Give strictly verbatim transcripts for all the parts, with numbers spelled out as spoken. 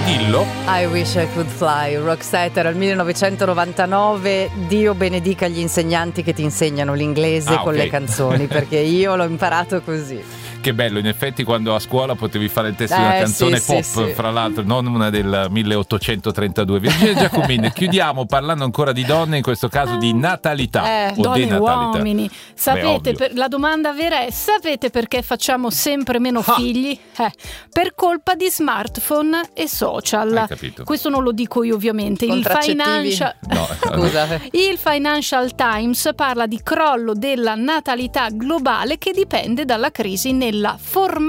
dillo. I Wish I Could Fly, Roxette, era il millenovecentonovantanove. Dio benedica gli insegnanti che ti insegnano l'inglese Ah, con ok. le canzoni, perché io l'ho imparato così. Che bello, in effetti quando a scuola potevi fare il testo di Eh, una canzone sì, pop, sì, sì. fra l'altro, non una del milleottocentotrentadue. Virginia Giacomini, chiudiamo parlando ancora di donne, in questo caso di natalità Eh, o donne e denatalità. uomini. Sapete, ovvio. per, la domanda vera è: sapete perché facciamo sempre meno Ah. figli? Eh, per colpa di smartphone e social. Hai capito. Questo non lo dico io, ovviamente. Il Contraccettivi? Financial No, Scusa. Il Financial Times parla di crollo della natalità globale che dipende dalla crisi nella formazione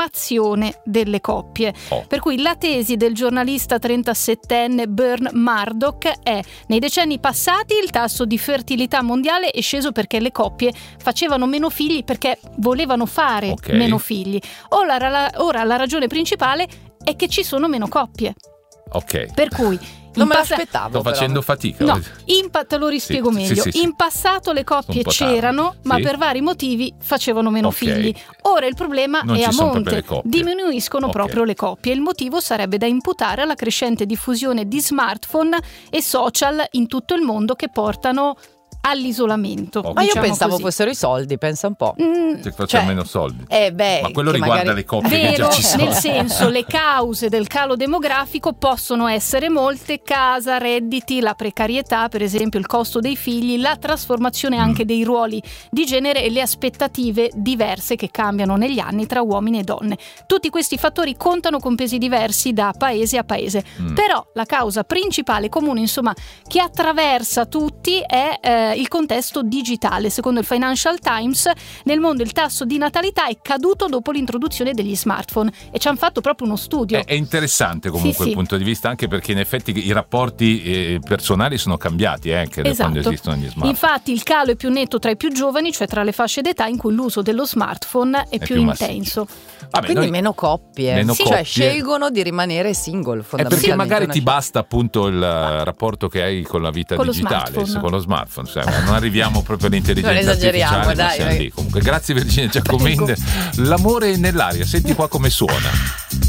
delle coppie. Oh. Per cui la tesi del giornalista trentasettenne Bern Murdoch è: nei decenni passati il tasso di fertilità mondiale è sceso perché le coppie facevano meno figli perché volevano fare Ok. meno figli. Ora la, ora la ragione principale è che ci sono meno coppie. Ok. Per cui Non in me passa- l'aspettavo. Sto però. facendo fatica. No, in pa- te lo rispiego Sì, meglio. sì, sì, sì. In passato le Sono coppie un po' tardi, c'erano, ma sì. per vari motivi facevano meno Ok. figli. Ora il problema Non è ci a sono proprio monte, le coppie. diminuiscono Ok. proprio le coppie. Il motivo sarebbe da imputare alla crescente diffusione di smartphone e social in tutto il mondo che portano all'isolamento. Ok. Ma io diciamo pensavo così. fossero i soldi, pensa un po'. Mm, Se facciamo cioè, meno soldi. Eh beh, Ma quello che riguarda magari- le coppie che Vero, già ci sono. nel senso, le cause del calo demografico possono essere molte: casa, redditi, la precarietà, per esempio il costo dei figli, la trasformazione anche dei ruoli di genere e le aspettative diverse che cambiano negli anni tra uomini e donne. Tutti questi fattori contano con pesi diversi da paese a paese. Mm. Però la causa principale, comune, insomma, che attraversa tutti è eh, il contesto digitale. Secondo il Financial Times, nel mondo il tasso di natalità è caduto dopo l'introduzione degli smartphone, e ci hanno fatto proprio uno studio. È, è interessante comunque Sì, sì. il punto di vista, anche perché in effetti i rapporti eh, personali sono cambiati eh, anche da quando Esatto. esistono gli smartphone. Infatti il calo è più netto tra i più giovani, cioè tra le fasce d'età in cui l'uso dello smartphone è, più, più massiccio. intenso. Vabbè, Quindi noi- meno coppie. Meno Sì, coppie. Cioè scelgono di rimanere single, È fondamentalmente. perché magari una ti scelta. basta appunto il eh, rapporto che hai con la vita Con lo digitale, smartphone. con lo smartphone, cioè, non arriviamo proprio all'intelligenza Non esageriamo, artificiale, ma dai, siamo dai. lì. Comunque grazie Virginia Giacomini. L'amore è nell'aria, senti qua come suona.